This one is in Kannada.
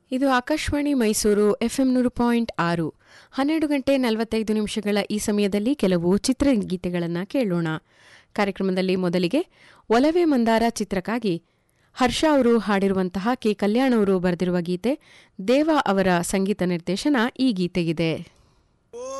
ಇದು ಆಕಾಶವಾಣಿ ಮೈಸೂರು ಎಫ್ಎಂ 100.6 12 ಗಂಟೆ 45 ನಿಮಿಷಗಳ ಈ ಸಮಯದಲ್ಲಿ ಕೆಲವು ಚಿತ್ರಗೀತೆಗಳನ್ನು ಕೇಳೋಣ. ಕಾರ್ಯಕ್ರಮದಲ್ಲಿ ಮೊದಲಿಗೆ ಒಲವೇ ಮಂದಾರ ಚಿತ್ರಕ್ಕಾಗಿ ಹರ್ಷ ಅವರು ಹಾಡಿರುವಂತಹ ಕೆ ಕಲ್ಯಾಣ್ ಅವರು ಬರೆದಿರುವ ಗೀತೆ, ದೇವ ಅವರ ಸಂಗೀತ ನಿರ್ದೇಶನ ಈ ಗೀತೆಗಿದೆ.